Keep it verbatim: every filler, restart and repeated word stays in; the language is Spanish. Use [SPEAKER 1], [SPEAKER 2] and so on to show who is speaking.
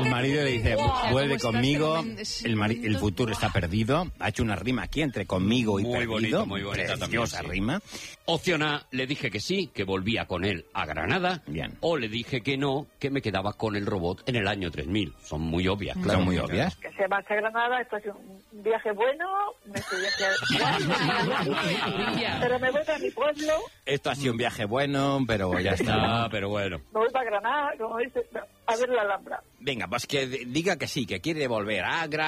[SPEAKER 1] marido le dice,
[SPEAKER 2] Wow,
[SPEAKER 1] vuelve
[SPEAKER 2] ¿cómo
[SPEAKER 1] conmigo,
[SPEAKER 2] estás?
[SPEAKER 1] el, mari- el futuro está perdido. Ha hecho una rima aquí entre conmigo y
[SPEAKER 3] Muy
[SPEAKER 1] perdido.
[SPEAKER 3] bonito, muy bonita también,
[SPEAKER 1] Preciosa
[SPEAKER 3] sí.
[SPEAKER 1] rima.
[SPEAKER 3] Opción A, le dije que sí, que volvía con él a Granada.
[SPEAKER 1] Bien.
[SPEAKER 3] O le dije que no, que me quedaba con el robot en el año tres mil. Son muy obvias, claro.
[SPEAKER 1] Son muy obvias.
[SPEAKER 4] Que se marcha a Granada, esto es un viaje bueno, me estoy pero me voy a mi pueblo,
[SPEAKER 1] Esto ha sido un viaje bueno, pero ya está.
[SPEAKER 3] Ah, pero bueno.
[SPEAKER 4] me voy para Granada, como dice, a ver la Alhambra.
[SPEAKER 1] Venga, pues que diga que sí, que quiere volver a Granada.